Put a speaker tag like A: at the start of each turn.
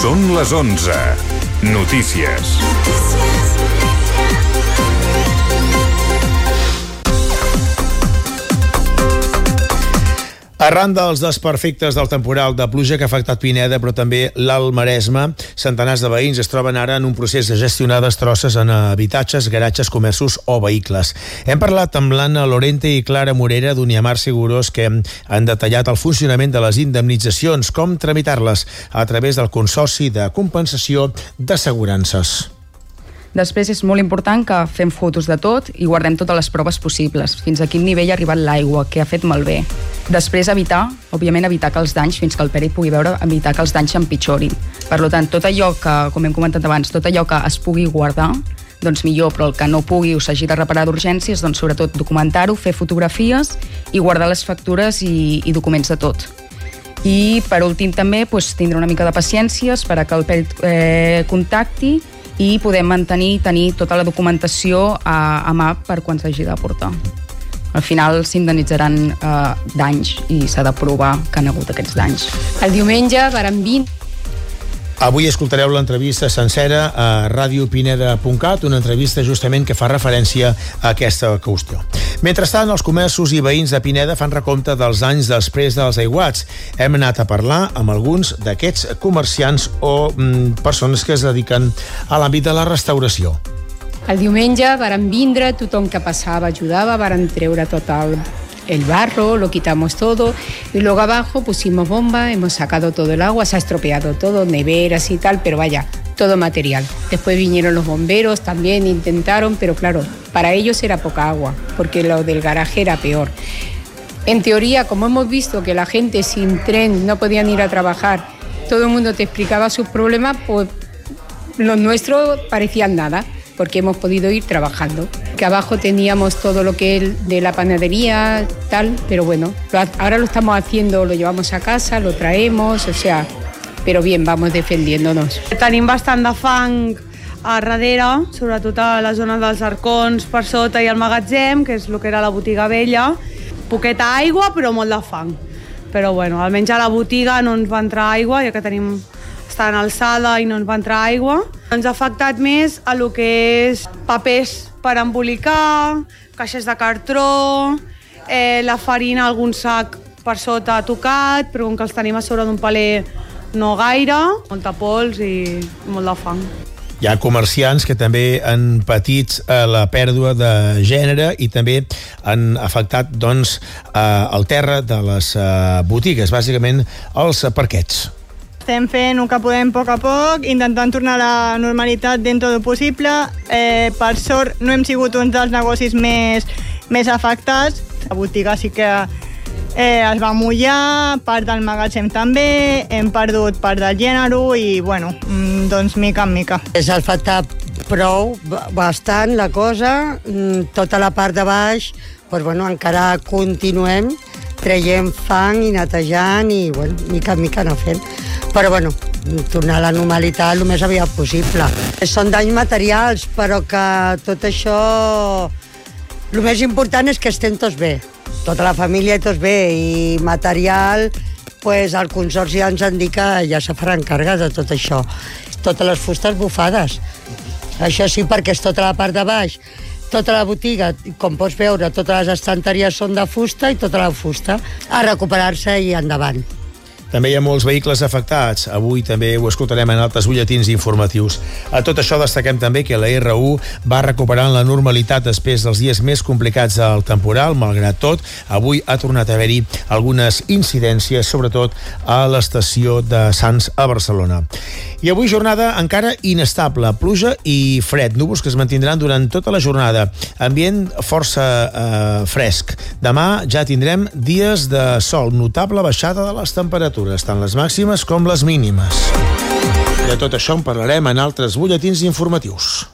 A: Són les 11. Notícies.
B: Arran dels desperfectes del temporal de pluja que ha afectat Pineda, però també l'Alt Maresme, centenars de veïns es troben ara en un procés de gestionar destrosses en habitatges, garatges, comerços o vehicles. Hem parlat amb l'Anna Lorente i Clara Morera d'Uniamar Seguros, que han detallat el funcionament de les indemnitzacions, com tramitar-les a través del Consorci de Compensació d'Assegurances.
C: Després és molt important que fem fotos de tot i guardem totes les proves possibles, fins a quin nivell ha arribat l'aigua, què ha fet malbé. Després evitar que els danys, fins que el pèrit pugui veure, evitar que els danys s'empitjorin. Per tant, tot allò que, com hem comentat abans, tot allò que es pugui guardar, doncs millor, però el que no pugui o s'hagi de reparar d'urgències, doncs sobretot documentar-ho, fer fotografies i guardar les factures i documents de tot. I per últim també tindre una mica de paciència, esperar que el pèrit contacti i podem tenir tota la documentació a mà per quan s'hagi de portar. Al final s'indemnitzaran danys i s'ha de provar que han hagut aquests danys.
D: El diumenge varen 20.
B: Avui escoltareu l'entrevista sencera a radiopineda.cat, una entrevista justament que fa referència a aquesta qüestió. Mentrestant, els comerços i veïns de Pineda fan recompte dels danys després dels aiguats. Hem anat a parlar amb alguns d'aquests comerciants o persones que es dediquen a l'àmbit de la restauració.
D: El diumenge varen vindre, tothom que passava ajudava, varen treure tot el barro, lo quitamos todo y luego abajo pusimos bomba, hemos sacado todo el agua, se ha estropeado todo, neveras y tal, pero vaya, todo material. Después vinieron los bomberos, también intentaron, pero claro, para ellos era poca agua, porque lo del garaje era peor. En teoría, como hemos visto que la gente sin tren no podían ir a trabajar, todo el mundo te explicaba sus problemas, pues los nuestros parecían nada, porque hemos podido ir trabajando. Que abajo teníamos todo lo que es de la panadería, tal, pero bueno, ahora lo estamos haciendo, lo llevamos a casa, lo traemos, o sea, però bien, vamos defendiéndonos.
E: Tenim bastant de fang a darrere, sobretot a la zona dels arcons per sota i al magatzem, que és el que era la botiga vella. Poqueta aigua, però molt de fang. Però bueno, almenys a la botiga no ens va entrar aigua, ja que està en alçada i no ens va entrar aigua. Ens ha afectat més a lo que és papers per embolicar, caixes de cartró, la farina, algun sac per sota ha tocat, però com que els tenim a sobre d'un paler no gaire, molta pols i molt de fang.
B: Hi ha comerciants que també han patit la pèrdua de gènere i també han afectat el terra de les botigues, bàsicament els parquets.
F: Estem fent el que podem a poc a poc, intentant tornar a la normalitat dentro del possible. Per sort no hem sigut un dels negocis més afectats. La botiga sí que es va mullar, part del magatzem també, hem perdut part del gènere i, bueno, doncs mica en mica.
G: És afectat prou, bastant la cosa, tota la part de baix, doncs, bueno, encara continuem traient fang i netejant i, bueno, mica en mica no fem. Però, bueno, tornar a la normalitat el més aviat possible. Són danys materials, però que tot això... El més important és que estem tots bé. Tota la família i tots bé. I material, pues, el Consorci ens han dit que ja se faran càrrega de tot això. Totes les fustes bufades. Això sí, perquè és tota la part de baix. Tota la botiga, com pots veure, totes les estanteries són de fusta i tota la fusta. A recuperar-se i endavant.
B: També hi ha molts vehicles afectats. Avui també ho escoltarem en altres butlletins informatius. A tot això destaquem també que la R1 va recuperant la normalitat després dels dies més complicats del temporal. Malgrat tot, avui ha tornat a haver-hi algunes incidències, sobretot a l'estació de Sants a Barcelona. I avui jornada encara inestable, pluja i fred, núvols que es mantindran durant tota la jornada. Ambient força fresc. Demà ja tindrem dies de sol, notable baixada de les temperatures, tant les màximes com les mínimes. De tot això en parlarem en altres butlletins informatius.